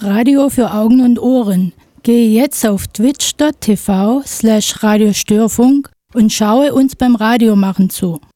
Radio für Augen und Ohren. Gehe jetzt auf twitch.tv/Radiostörfunk und schaue uns beim Radiomachen zu.